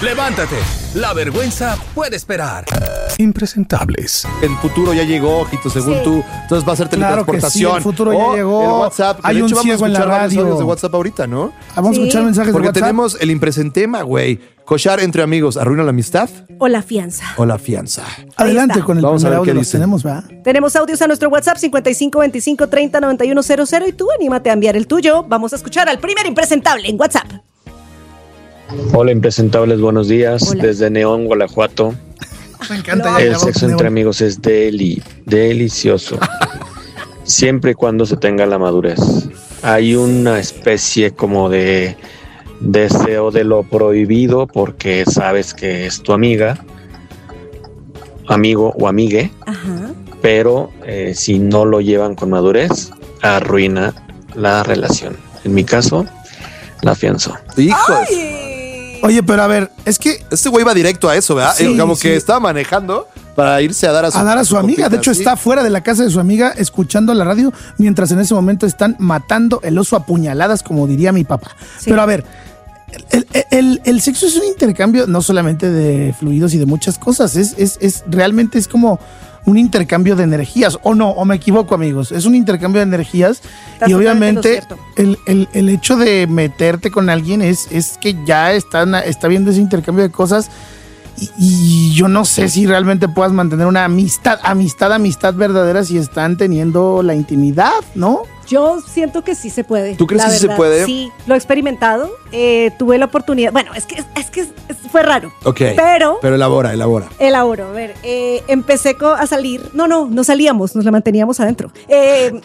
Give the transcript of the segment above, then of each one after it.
Levántate, la vergüenza puede esperar. Impresentables. El futuro ya llegó, Ojito, según tú. Entonces va a ser teletransportación. Sí, el futuro ya llegó. El WhatsApp. Hay un ciego en la radio. De WhatsApp ahorita, ¿no? Vamos a escuchar mensajes Porque de WhatsApp. tenemos el impresentema, güey. Cochar entre amigos, ¿arruina la amistad? O la fianza. O la fianza. Adelante con el Vamos a primer ver audio. qué Los dice. tenemos, ¿verdad? Tenemos audios a nuestro WhatsApp 5525309100 y tú anímate a enviar el tuyo. Vamos a escuchar al primer impresentable en WhatsApp. Hola impresentables, buenos días. Hola. Desde Neón, Guanajuato. Me encanta. El sexo entre amigos es delicioso. Siempre y cuando se tenga la madurez. Hay una especie como de deseo de lo prohibido porque sabes que es tu amiga, amigo o amigue, Ajá. pero si no lo llevan con madurez, arruina la relación. En mi caso, la fianza. Hijos. Oye, pero a ver, es que Este güey va directo a eso, ¿verdad? Sí, Como sí. que estaba manejando para irse a dar a su amiga. De hecho, ¿sí? está fuera de la casa de su amiga escuchando la radio, mientras en ese momento están matando el oso a puñaladas, como diría mi papá. Sí. Pero a ver, el sexo es un intercambio no solamente de fluidos y de muchas cosas, realmente es como un intercambio de energías, o no, o me equivoco, amigos, es un intercambio de energías. Estás Y totalmente obviamente el hecho de meterte con alguien es que ya está viendo ese intercambio de cosas. Y yo no sé si realmente puedas mantener una amistad verdadera si están teniendo la intimidad, ¿no? Yo siento que sí se puede. ¿Tú crees la que sí se verdad. puede? Sí, lo he experimentado. Tuve la oportunidad. Bueno, es que fue raro. Ok. Pero elabora. elaboro. A ver, empecé a salir. No salíamos, nos la manteníamos adentro. En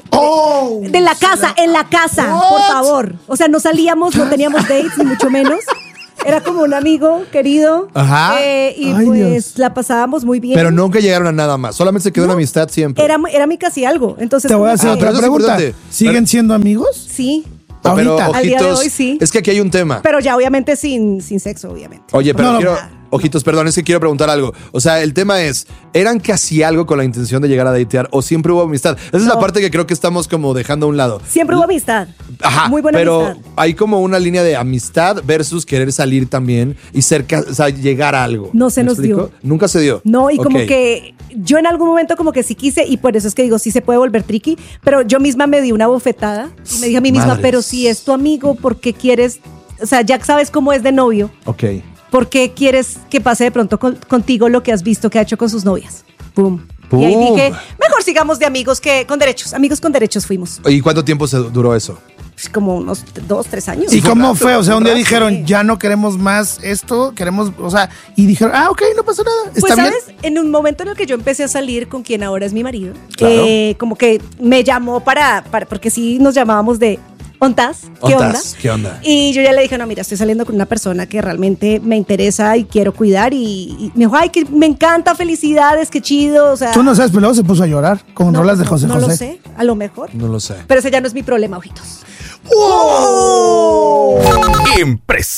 la casa, por favor. O sea, no salíamos, no teníamos dates, ni mucho menos. Era como un amigo querido. Ajá. Y Ay, pues Dios. la pasábamos muy bien. Pero nunca llegaron a nada más. Solamente se quedó una amistad siempre. Era mi casi algo. Entonces, Te voy a como hacer que- otra eso es pregunta. importante. ¿Siguen siendo amigos? Sí, Pero, ahorita. ojitos, Al día de hoy, sí. es que aquí hay un tema. pero ya obviamente sin sexo, obviamente. Oye, pero No, no. ojitos, perdón, es que quiero preguntar algo. O sea, el tema es, ¿eran casi algo con la intención de llegar a datear o siempre hubo amistad? Esa es la No. parte que creo que estamos como dejando a un lado. Siempre hubo amistad. Ajá, Muy buena pero amistad. hay como una línea de amistad versus querer salir también y o sea, llegar a algo. No se ¿Me nos explico? dio. Nunca se dio. No, y como Ok. que yo en algún momento como que sí quise, y por eso es que digo, sí se puede volver tricky, pero yo misma me di una bofetada y me dije a mí misma, Madres. pero si es tu amigo, ¿por qué quieres? O sea, ya sabes cómo es de novio, Ok. ¿por qué quieres que pase de pronto contigo lo que has visto que ha hecho con sus novias? Pum. Y ahí Pum. dije, mejor sigamos de amigos que con derechos. Amigos con derechos fuimos. ¿Y cuánto tiempo se duró eso? Pues como unos 2, 3 años. ¿Y cómo fue? O sea, un día Sí. dijeron, ya no queremos más esto, queremos, o sea, y dijeron, ok, no pasa nada, Pues, está bien. ¿sabes? En un momento en el que yo empecé a salir con quien ahora es mi marido, Claro. como que me llamó para porque sí nos llamábamos de ¿ontas? ¿Qué onda? ¿Ontas? ¿Qué onda? Y yo ya le dije, no, mira, estoy saliendo con una persona que realmente me interesa y quiero cuidar. Y me dijo, ay, que me encanta, felicidades, qué chido. O sea, Tú no sabes, pero luego se puso a llorar con no, rolas de José no José. lo sé, a lo mejor. No lo sé. Pero ese ya no es mi problema, ojitos.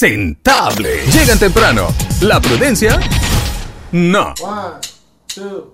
Impresentable. Llegan temprano. La prudencia, no.